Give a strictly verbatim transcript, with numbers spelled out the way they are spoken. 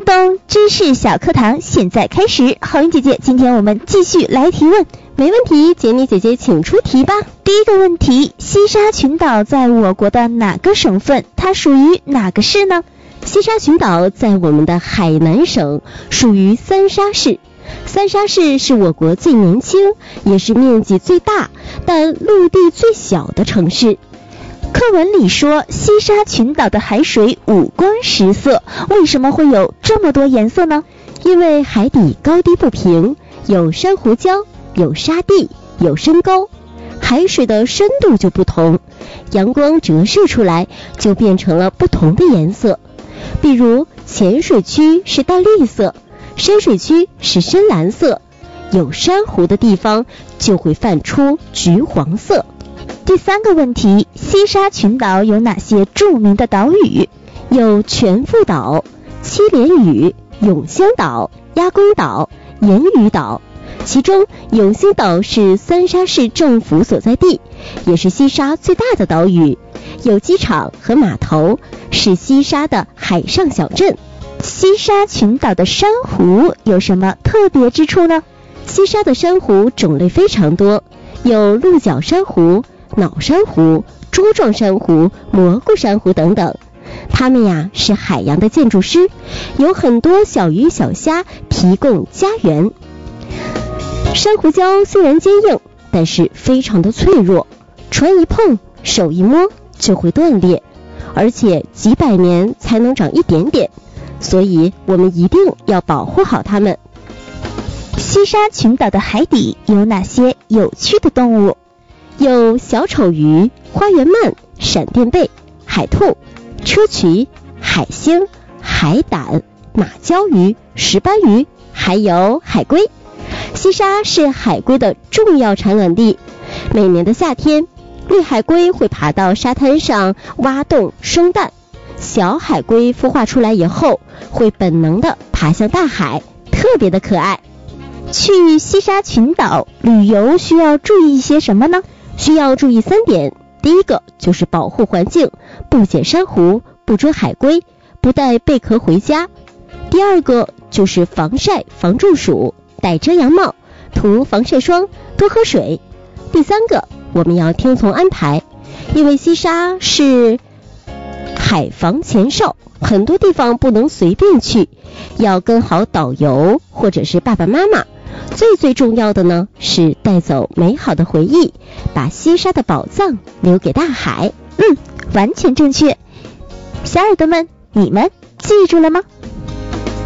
咚，知识小课堂现在开始。好运姐姐，今天我们继续来提问。 没问题，杰尼姐姐请出题吧。 第一个问题，西沙群岛在我国的哪个省份？它属于哪个市呢？ 西沙群岛在我们的海南省，属于三沙市。三沙市是我国最年轻，也是面积最大，但陆地最小的城市。 课文里说西沙群岛的海水五光十色，为什么会有这么多颜色呢？ 因为海底高低不平，有珊瑚礁，有沙地，有深沟，海水的深度就不同，阳光折射出来就变成了不同的颜色。比如浅水区是淡绿色，深水区是深蓝色，有珊瑚的地方就会泛出橘黄色。 第三个问题，西沙群岛有哪些著名的岛屿？ 有全副岛、七连屿、永兴岛、鸭公岛、盐屿岛。其中永兴岛是三沙市政府所在地，也是西沙最大的岛屿，有机场和码头，是西沙的海上小镇。 西沙群岛的珊瑚有什么特别之处呢？ 西沙的珊瑚种类非常多，有鹿角珊瑚、脑珊瑚、珠状珊瑚、蘑菇珊瑚等等。它们呀是海洋的建筑师，有很多小鱼小虾提供家园。珊瑚礁虽然坚硬，但是非常的脆弱，船一碰，手一摸就会断裂，而且几百年才能长一点点，所以我们一定要保护好它们。 西沙群岛的海底有哪些有趣的动物？ 有小丑鱼、花园鳗、闪电贝、海兔、砗磲、海星、海胆、马鲛鱼、石斑鱼，还有海龟。西沙是海龟的重要产卵地，每年的夏天，绿海龟会爬到沙滩上挖洞生蛋，小海龟孵化出来以后，会本能地爬向大海，特别的可爱。 去西沙群岛旅游需要注意一些什么呢？ 需要注意三点。第一个就是保护环境，不捡珊瑚，不捉海龟，不带贝壳回家。第二个就是防晒防中暑，戴遮阳帽，涂防晒霜，多喝水。第三个，我们要听从安排，因为西沙是海防前哨，很多地方不能随便去，要跟好导游或者是爸爸妈妈。最最重要的呢，是带走美好的回忆，把西沙的宝藏留给大海。 嗯，完全正确。小耳朵们，你们记住了吗？